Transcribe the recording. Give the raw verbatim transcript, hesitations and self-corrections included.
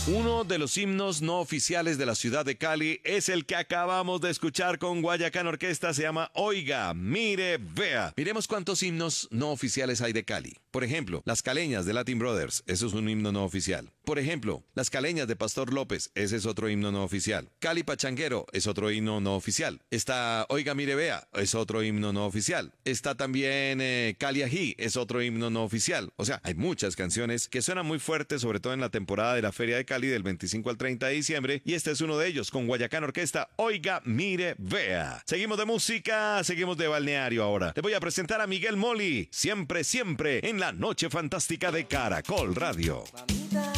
Uno de los himnos no oficiales de la ciudad de Cali es el que acabamos de escuchar con Guayacán Orquesta, se llama Oiga, Mire, Vea. Miremos cuántos himnos no oficiales hay de Cali. Por ejemplo, Las Caleñas de Latin Brothers, eso es un himno no oficial. Por ejemplo, Las Caleñas de Pastor López, ese es otro himno no oficial. Cali Pachanguero es otro himno no oficial. Está Oiga, Mire, Vea, es otro himno no oficial. Está también eh, Cali Ají, es otro himno no oficial. O sea, hay muchas canciones que suenan muy fuertes, sobre todo en la temporada de la Feria de Cali del veinticinco al treinta de diciembre, y este es uno de ellos con Guayacán Orquesta, Oiga, Mire, Vea. Seguimos de música, seguimos de balneario ahora. Les voy a presentar a Miguel Moli, siempre, siempre en la Noche Fantástica de Caracol Radio.